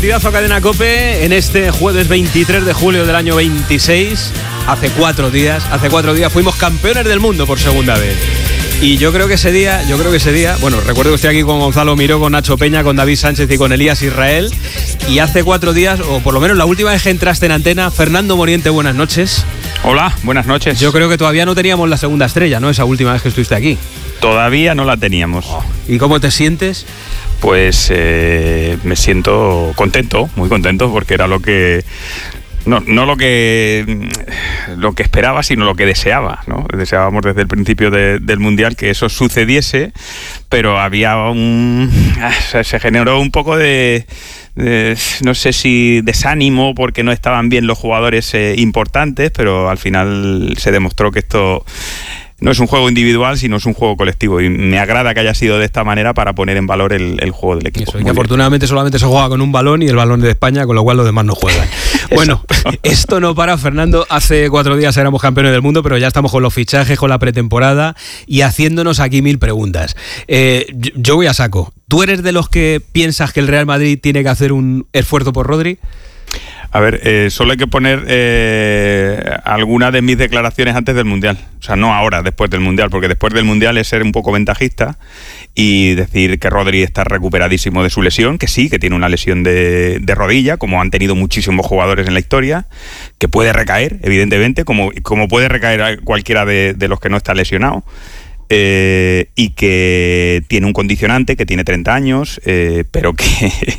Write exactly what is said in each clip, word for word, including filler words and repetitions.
Partidazo Cadena COPE en este jueves veintitrés de julio del año veintiséis. Hace cuatro días, hace cuatro días fuimos campeones del mundo por segunda vez. Y yo creo que ese día, yo creo que ese día, bueno, recuerdo que estoy aquí con Gonzalo Miró, con Nacho Peña, con David Sánchez y con Elías Israel. Y hace cuatro días, o por lo menos la última vez que entraste en antena, Fernando Moriente, buenas noches. Hola, buenas noches. Yo creo que todavía no teníamos la segunda estrella, ¿no? Esa última vez que estuviste aquí. Todavía no la teníamos. Oh. ¿Y cómo te sientes? Pues eh, me siento contento, muy contento, porque era lo que... No, no lo que lo que esperaba, sino lo que deseaba, ¿no? Deseábamos desde el principio de, del Mundial que eso sucediese, pero había un... se generó un poco de... de no sé si desánimo porque no estaban bien los jugadores eh, importantes, pero al final se demostró que esto... no es un juego individual, sino es un juego colectivo. Y me agrada que haya sido de esta manera para poner en valor el, el juego del equipo. Eso, y que afortunadamente solamente se juega con un balón y el balón de España, con lo cual los demás no juegan. Bueno, esto no para, Fernando. Hace cuatro días éramos campeones del mundo, pero ya estamos con los fichajes, con la pretemporada y haciéndonos aquí mil preguntas. Eh, yo, yo voy a saco. ¿Tú eres de los que piensas que el Real Madrid tiene que hacer un esfuerzo por Rodri? A ver, eh, solo hay que poner eh, algunas de mis declaraciones antes del Mundial. O sea, no ahora, después del Mundial, porque después del Mundial es ser un poco ventajista y decir que Rodri está recuperadísimo de su lesión, que sí, que tiene una lesión de, de rodilla, como han tenido muchísimos jugadores en la historia, que puede recaer, evidentemente, como, como puede recaer cualquiera de, de los que no está lesionado. Eh, y que tiene un condicionante, que tiene treinta años, eh, pero que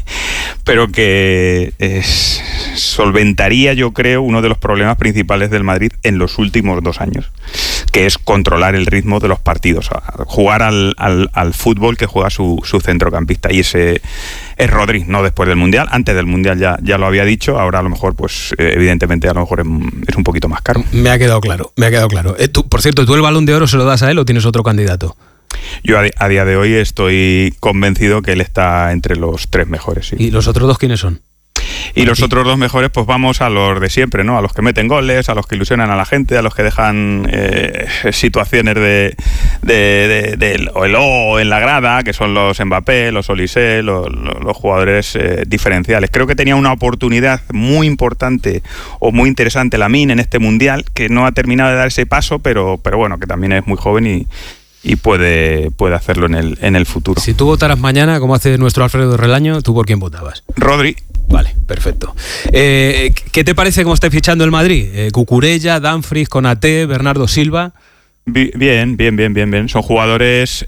pero que es, solventaría, yo creo, uno de los problemas principales del Madrid en los últimos dos años, que es controlar el ritmo de los partidos, jugar al, al, al fútbol que juega su, su centrocampista, y ese es Rodri, no después del Mundial. Antes del Mundial ya, ya lo había dicho, ahora a lo mejor, pues evidentemente a lo mejor es un poquito más caro. Me ha quedado claro, me ha quedado claro. Eh, tú, por cierto, ¿tú el Balón de Oro se lo das a él o tienes otro candidato? Yo a, a día de hoy estoy convencido que él está entre los tres mejores. Sí. ¿Y los otros dos quiénes son? Y los otros dos mejores, pues vamos a los de siempre, ¿no? A los que meten goles, a los que ilusionan a la gente, a los que dejan eh, situaciones de, de, de, de el, el O en la grada, que son los Mbappé, los Olise, los, los jugadores eh, diferenciales. Creo que tenía una oportunidad muy importante o muy interesante Lamine en este Mundial, que no ha terminado de dar ese paso, pero, pero bueno, que también es muy joven y... y puede, puede hacerlo en el, en el futuro. Si tú votaras mañana, como hace nuestro Alfredo Relaño, ¿tú por quién votabas? Rodri. Vale, perfecto. Eh, ¿Qué te parece cómo está fichando el Madrid? Eh, Cucurella, Dumfries, Konaté, Bernardo Silva... Bien, bien, bien, bien, bien. Son jugadores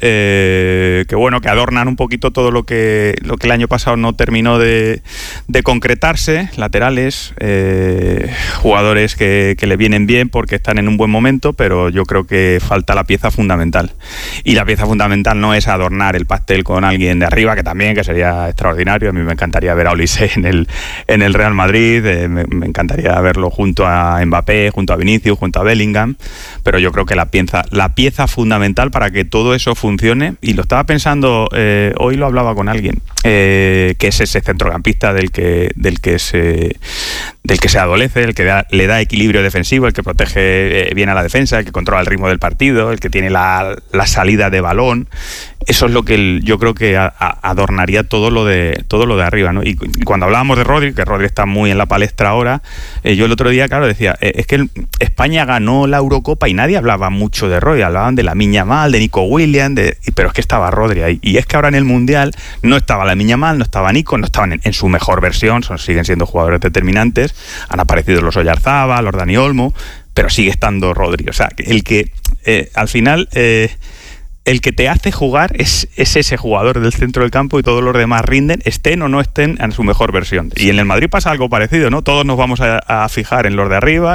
eh, que bueno, que adornan un poquito todo lo que lo que el año pasado no terminó de, de concretarse. Laterales, eh, jugadores que, que le vienen bien porque están en un buen momento, pero yo creo que falta la pieza fundamental. Y la pieza fundamental no es adornar el pastel con alguien de arriba, que también, que sería extraordinario. A mí me encantaría ver a Olise en el en el Real Madrid, eh, me, me encantaría verlo junto a Mbappé, junto a Vinicius, junto a Bellingham, pero yo creo que la pieza la pieza fundamental para que todo eso funcione, y lo estaba pensando, eh, hoy lo hablaba con alguien, eh, que es ese centrocampista del que del que se del que se adolece, el que da, le da equilibrio defensivo, el que protege eh, bien a la defensa, el que controla el ritmo del partido, el que tiene la, la salida de balón. Eso es lo que el, yo creo que a, a adornaría todo lo de todo lo de arriba, ¿no? Y, y cuando hablábamos de Rodri, que Rodri está muy en la palestra ahora, eh, yo el otro día, claro, decía, eh, es que el, España ganó la Eurocopa y nadie hablaba mucho de Rodri, hablaban de Lamine Yamal, de Nico Williams, de, pero es que estaba Rodri ahí. Y es que ahora en el Mundial no estaba Lamine Yamal, no estaba Nico, no estaban en, en su mejor versión, son, siguen siendo jugadores determinantes, han aparecido los Oyarzábal, los Dani Olmo, pero sigue estando Rodri. O sea, el que eh, al final... Eh, el que te hace jugar es, es ese jugador del centro del campo, y todos los demás rinden, estén o no estén en su mejor versión. Y en el Madrid pasa algo parecido, ¿no? Todos nos vamos a, a fijar en los de arriba,